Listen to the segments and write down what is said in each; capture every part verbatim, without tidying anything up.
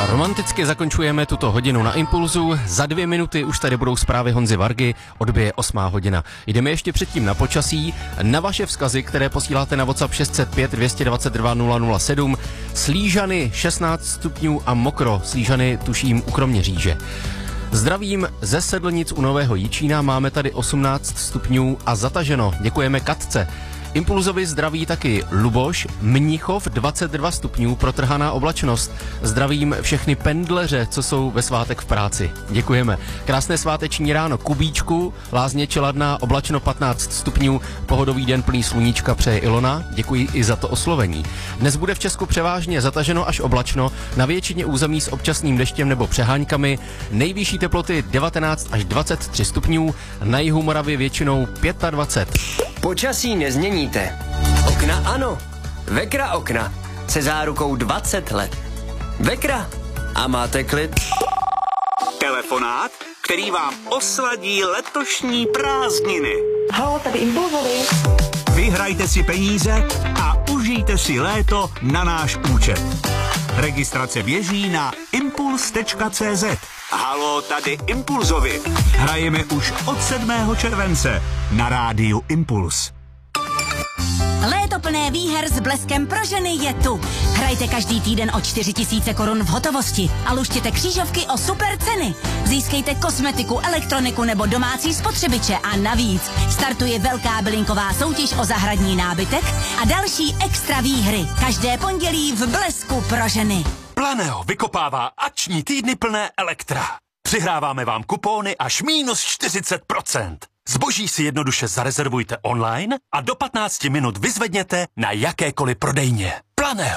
Romanticky zakončujeme tuto hodinu na Impulzu. Za dvě minuty už tady budou zprávy Honzy Vargy, odbije osmá hodina. Jdeme ještě předtím na počasí, na vaše vzkazy, které posíláte na WhatsApp šest set pět dvě stě dvacet dva nula nula sedm. Slížany šestnáct stupňů a mokro, Slížany tuším u Kroměříže. Zdravím ze Sedlnic u Nového Jičína, máme tady osmnáct stupňů a zataženo. Děkujeme Katce. Impulzovi zdraví taky Luboš, Mnichov dvacet dva stupňů, protrhaná oblačnost. Zdravím všechny pendleře, co jsou ve svátek v práci. Děkujeme. Krásné sváteční ráno Kubíčku, Lázně Čeladná, oblačno patnáct stupňů, pohodový den plný sluníčka přeje Ilona. Děkuji i za to oslovení. Dnes bude v Česku převážně zataženo až oblačno, na většině území s občasným deštěm nebo přeháňkami. Nejvyšší teploty devatenáct až dvacet tři stupňů, na jihu Moravy většinou dvacet pět. Počasí nezměníte. Okna ano. Vekra okna. Se zárukou dvacet let. Vekra. A máte klid. Telefonát, který vám osladí letošní prázdniny. Halo, tady Impulzovi. Vyhrajte si peníze a užijte si léto na náš účet. Registrace běží na impuls tečka cé zet. Halo, tady Impulzovi. Hrajeme už od sedmého července na rádiu Impuls. Léto plné výher s bleskem pro ženy je tu. Hrajte každý týden o čtyři tisíce korun v hotovosti a luštěte křížovky o super ceny. Získejte kosmetiku, elektroniku nebo domácí spotřebiče a navíc startuje velká bylinková soutěž o zahradní nábytek a další extra výhry. Každé pondělí v blesku pro ženy. Planeo vykopává akční týdny plné elektra. Přihráváme vám kupóny až minus čtyřicet procent. Zboží si jednoduše zarezervujte online a do patnácti minut vyzvedněte na jakékoliv prodejně. Planeo.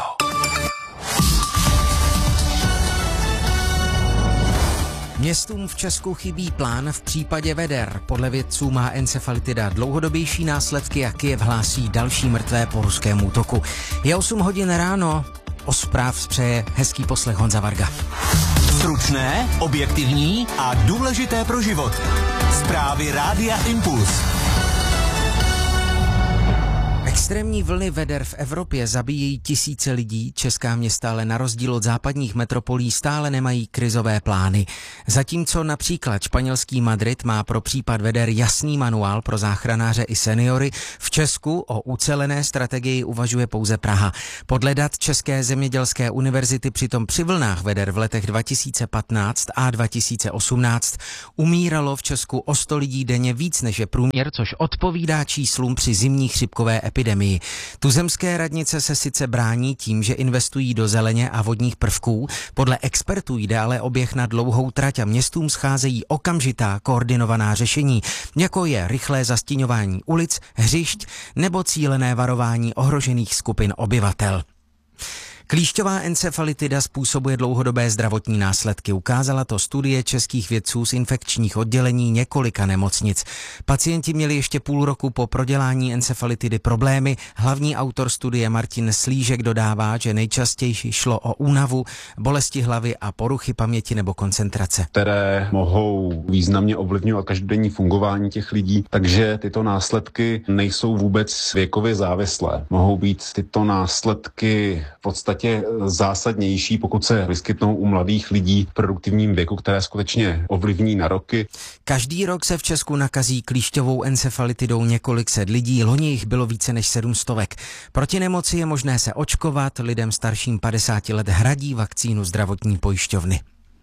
Městům v Česku chybí plán v případě veder. Podle vědců má encefalitida dlouhodobější následky a Kyjev hlásí další mrtvé po ruském útoku. Je osm hodin ráno, o zpráv přeje hezký poslech Honza Varga. Stručné, objektivní a důležité pro život. Zprávy Rádia Impuls. Extrémní vlny veder v Evropě zabíjejí tisíce lidí, česká města ale na rozdíl od západních metropolí stále nemají krizové plány. Zatímco například španělský Madrid má pro případ veder jasný manuál pro záchranáře i seniory, v Česku o ucelené strategii uvažuje pouze Praha. Podle dat České zemědělské univerzity přitom při vlnách veder v letech dva tisíce patnáct a dva tisíce osmnáct umíralo v Česku o sto lidí denně víc než je průměr, což odpovídá číslům při zimní chřipkové epidemii. Tuzemské radnice se sice brání tím, že investují do zeleně a vodních prvků. Podle expertů jde ale o běh na dlouhou trať a městům scházejí okamžitá koordinovaná řešení, jako je rychlé zastíňování ulic, hřišť nebo cílené varování ohrožených skupin obyvatel. Klíšťová encefalitida způsobuje dlouhodobé zdravotní následky. Ukázala to studie českých vědců z infekčních oddělení několika nemocnic. Pacienti měli ještě půl roku po prodělání encefalitidy problémy. Hlavní autor studie Martin Slížek dodává, že nejčastěji šlo o únavu, bolesti hlavy a poruchy paměti nebo koncentrace, které mohou významně ovlivňovat každodenní fungování těch lidí, takže tyto následky nejsou vůbec věkově závislé. Mohou být tyto následky v podstatě zásadnější, pokud se vyskytnou u mladých lidí v produktivním věku, které skutečně ovlivní na roky. Každý rok se v Česku nakazí klíšťovou encefalitidou několik set lidí, loni jich bylo více než sedm stovek. Proti nemoci je možné se očkovat, lidem starším padesáti let hradí vakcínu zdravotní pojišťovny.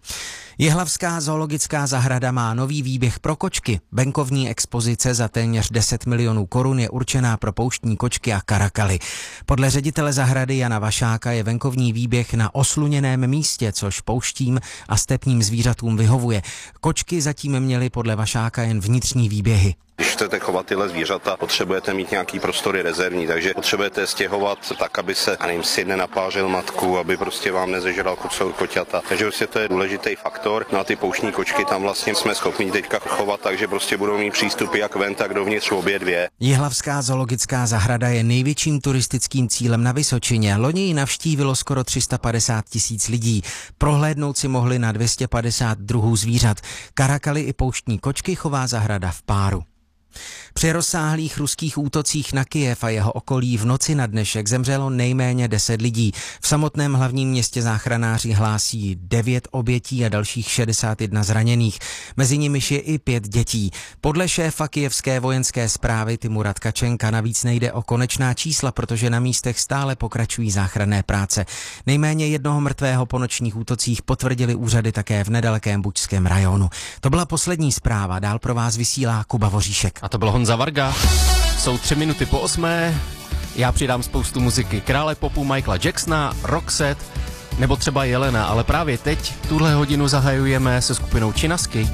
Jihlavská zoologická zahrada má nový výběh pro kočky. Venkovní expozice za téměř deset milionů korun je určená pro pouštní kočky a karakaly. Podle ředitele zahrady Jana Vašáka je venkovní výběh na osluněném místě, což pouštím a stepním zvířatům vyhovuje. Kočky zatím měly podle Vašáka jen vnitřní výběhy. Když chcete chovat tyhle zvířata, potřebujete mít nějaký prostory rezervní, takže potřebujete stěhovat tak, aby se, a nevím, syn nenapářil matku, aby prostě vám nezežral kocour koťata. Takže prostě to je důležitý faktor. No a ty pouštní kočky tam vlastně jsme schopni teďka chovat, takže prostě budou mít přístupy jak ven, tak dovnitř obě dvě. Jihlavská zoologická zahrada je největším turistickým cílem na Vysočině. Loni ji navštívilo skoro tři sta padesát tisíc lidí. Prohlédnout si mohli na dvě stě padesát druhů zvířat. Karakaly i pouštní kočky chová zahrada v páru. Při rozsáhlých ruských útocích na Kyjev a jeho okolí v noci na dnešek zemřelo nejméně deset lidí. V samotném hlavním městě záchranáři hlásí devět obětí a dalších šedesát jedna zraněných. Mezi nimiž je i pět dětí. Podle šéfa kyjevské vojenské správy Timura Tkačenka navíc nejde o konečná čísla, protože na místech stále pokračují záchranné práce. Nejméně jednoho mrtvého po nočních útocích potvrdili úřady také v nedalekém Bučském rajonu. To byla poslední zpráva, dál pro vás vysílá Kuba Voříšek. A to byl Honza Varga. Jsou tři minuty po osmé. Já přidám spoustu muziky krále popu Michaela Jacksona, Roxette nebo třeba Jelena, ale právě teď tuhle hodinu zahajujeme se skupinou Činasky.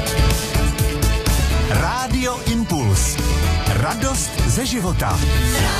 Rádio Impuls. Radost ze života.